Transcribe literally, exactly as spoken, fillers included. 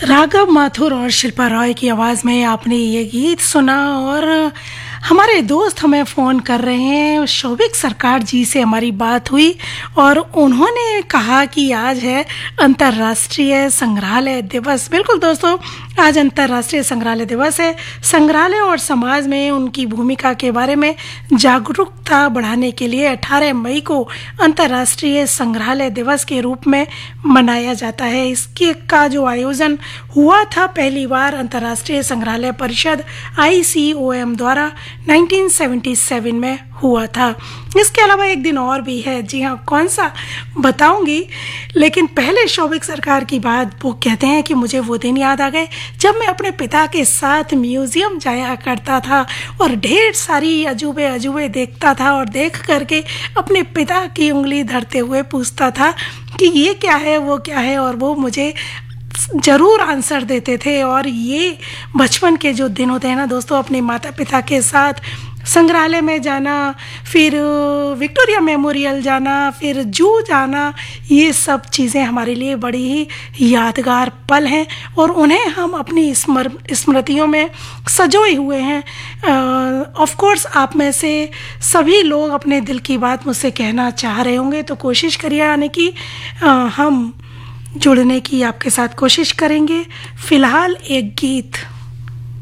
राघव माथुर और शिल्पा रॉय की आवाज़ में आपने ये गीत सुना। और हमारे दोस्त हमें फ़ोन कर रहे हैं, शौविक सरकार जी से हमारी बात हुई और उन्होंने कहा कि आज है अंतर्राष्ट्रीय संग्रहालय दिवस। बिल्कुल दोस्तों, आज अंतर्राष्ट्रीय संग्रहालय दिवस है। संग्रहालय और समाज में उनकी भूमिका के बारे में जागरूकता बढ़ाने के लिए अठारह मई को अंतर्राष्ट्रीय संग्रहालय दिवस के रूप में मनाया जाता है। इसके का जो आयोजन हुआ था पहली बार अंतर्राष्ट्रीय संग्रहालय परिषद आई सी ओ एम द्वारा उन्नीस सौ सतहत्तर में हुआ था। इसके अलावा एक दिन और भी है, जी हाँ, कौन सा बताऊंगी, लेकिन पहले शौविक सरकार की बात। वो कहते हैं कि मुझे वो दिन याद आ गए जब मैं अपने पिता के साथ म्यूजियम जाया करता था और ढेर सारी अजूबे अजूबे देखता था और देख करके अपने पिता की उंगली धरते हुए पूछता था कि ये क्या है, वो क्या है, और वो मुझे ज़रूर आंसर देते थे। और ये बचपन के जो दिन होते हैं ना दोस्तों, अपने माता पिता के साथ संग्रहालय में जाना, फिर विक्टोरिया मेमोरियल जाना, फिर जू जाना, ये सब चीज़ें हमारे लिए बड़ी ही यादगार पल हैं और उन्हें हम अपनी स्मर स्मृतियों में सजोए हुए हैं। ऑफ कोर्स आप में से सभी लोग अपने दिल की बात मुझसे कहना चाह रहे होंगे, तो कोशिश करिए आने की, आ, हम जुड़ने की आपके साथ कोशिश करेंगे। फिलहाल एक गीत।